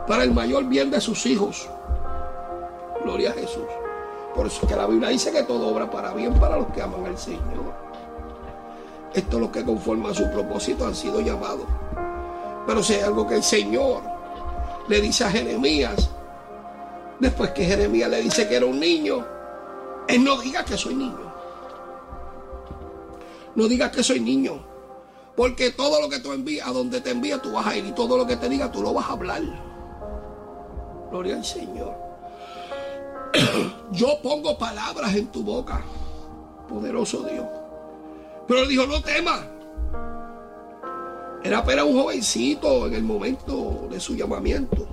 para el mayor bien de sus hijos. Gloria a Jesús. Por eso es que la Biblia dice que todo obra para bien para los que aman al Señor. Esto es lo que conforme a su propósito han sido llamados. Pero si hay algo que el Señor le dice a Jeremías, después que Jeremías le dice que era un niño, él no diga que soy niño. No digas que soy niño. Porque todo lo que tú envías, a donde te envía, tú vas a ir. Y todo lo que te diga, tú lo vas a hablar. Gloria al Señor. Yo pongo palabras en tu boca, poderoso Dios. Pero él dijo, no temas. Era apenas un jovencito en el momento de su llamamiento.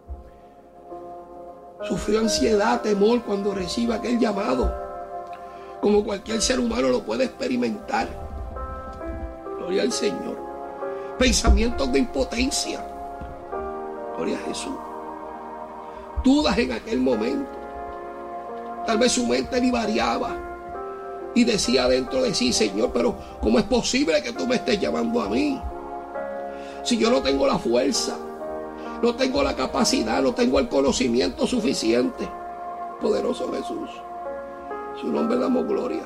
Sufrió ansiedad, temor cuando recibe aquel llamado, como cualquier ser humano lo puede experimentar. Gloria al Señor. Pensamientos de impotencia. Gloria a Jesús. Dudas en aquel momento. Tal vez su mente divariaba y decía dentro de sí, Señor, pero ¿cómo es posible que tú me estés llamando a mí? Si yo no tengo la fuerza, no tengo la capacidad, no tengo el conocimiento suficiente. Poderoso Jesús. Su nombre damos gloria.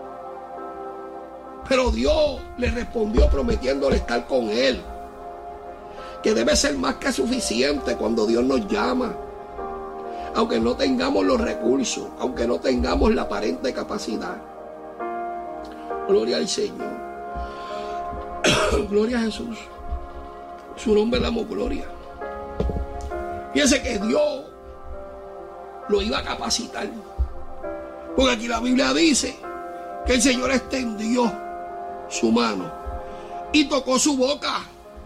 Pero Dios le respondió prometiéndole estar con él. Que debe ser más que suficiente cuando Dios nos llama. Aunque no tengamos los recursos, aunque no tengamos la aparente capacidad. Gloria al Señor. Gloria a Jesús. Su nombre damos gloria. Fíjense que Dios lo iba a capacitar. Porque aquí la Biblia dice que el Señor extendió su mano y tocó su boca.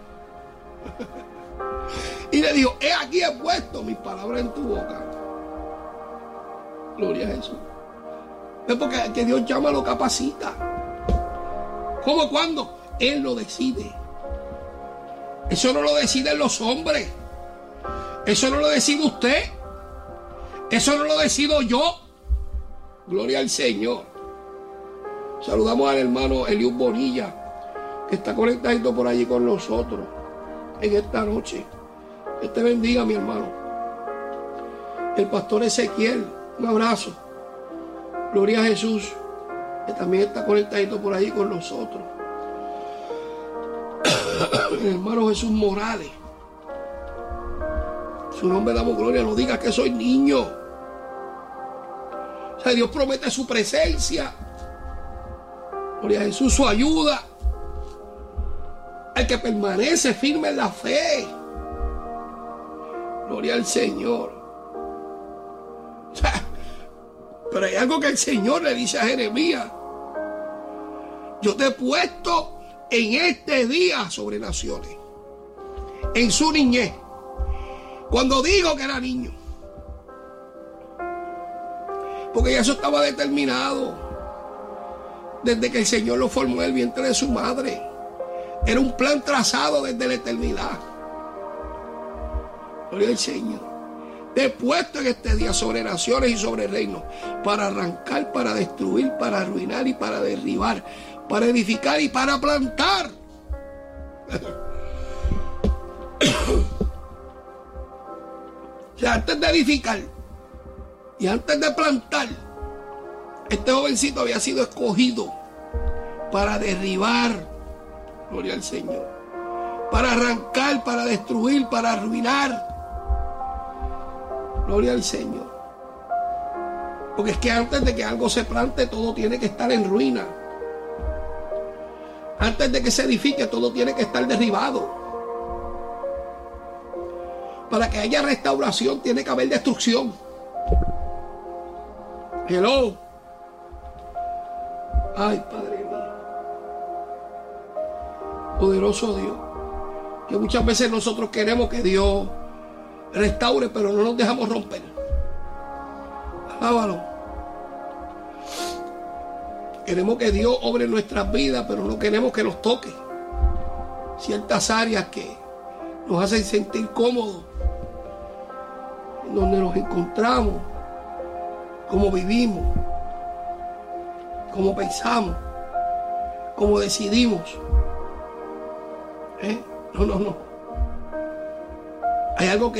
Y le dijo, he aquí he puesto mis palabras en tu boca. Gloria a Jesús. Es porque que Dios llama lo capacita. ¿Cómo cuándo? Él lo decide. Eso no lo deciden los hombres. Eso no lo decide usted. Eso no lo decido yo. Gloria al Señor. Saludamos al hermano Eliud Bonilla, que está conectado por allí con nosotros en esta noche. Dios te bendiga, mi hermano. El pastor Ezequiel, un abrazo. Gloria a Jesús, que también está conectado por allí con nosotros. El hermano Jesús Morales. Su nombre damos gloria. No digas que soy niño. O sea, Dios promete su presencia. Gloria a Jesús, su ayuda. El que permanece firme en la fe. Gloria al Señor. O sea, pero hay algo que el Señor le dice a Jeremías. Yo te he puesto en este día sobre naciones. En su niñez. Cuando digo que era niño. Porque ya eso estaba determinado. Desde que el Señor lo formó en el vientre de su madre. Era un plan trazado desde la eternidad. Gloria al Señor. Te he puesto en este día sobre naciones y sobre reinos. Para arrancar, para destruir, para arruinar y para derribar. Para edificar y para plantar. O sea, antes de edificar y antes de plantar, este jovencito había sido escogido para derribar, gloria al Señor, para arrancar, para destruir, para arruinar, gloria al Señor. Porque es que antes de que algo se plante, todo tiene que estar en ruina. Antes de que se edifique, todo tiene que estar derribado. Para que haya restauración, tiene que haber destrucción. Hello. Ay, Padre mío. Poderoso Dios. Que muchas veces nosotros queremos que Dios restaure, pero no nos dejamos romper. Alábalo. Queremos que Dios obre en nuestras vidas, pero no queremos que nos toque ciertas áreas que nos hacen sentir cómodos, donde nos encontramos, cómo vivimos, cómo pensamos, cómo decidimos. No. Hay algo que